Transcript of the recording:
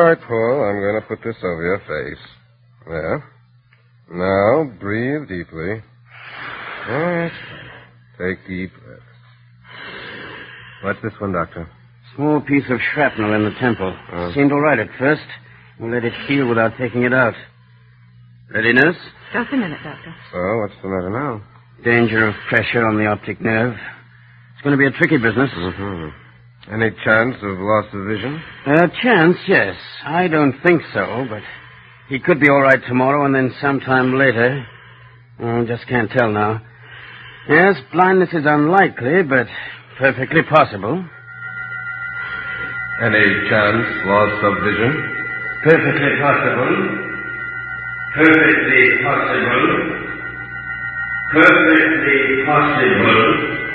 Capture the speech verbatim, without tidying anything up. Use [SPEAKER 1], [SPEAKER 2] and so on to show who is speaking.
[SPEAKER 1] right, Paul. I'm going to put this over your face. There. Now, breathe deeply. All right. Take deep breaths. What's this one, Doctor?
[SPEAKER 2] Small piece of shrapnel in the temple.
[SPEAKER 1] Oh.
[SPEAKER 2] Seemed all right at first. We'll let it heal without taking it out. Ready, nurse?
[SPEAKER 3] Just a minute, Doctor.
[SPEAKER 1] So, what's the matter now?
[SPEAKER 2] Danger of pressure on the optic nerve. It's going to be a tricky business.
[SPEAKER 1] Mm-hmm. Any chance of loss of vision?
[SPEAKER 2] A chance, yes. I don't think so, but he could be all right tomorrow and then sometime later. Oh, just can't tell now. Yes, blindness is unlikely, but perfectly possible.
[SPEAKER 1] Any chance loss of vision?
[SPEAKER 2] Perfectly possible. Perfectly possible. Perfectly possible.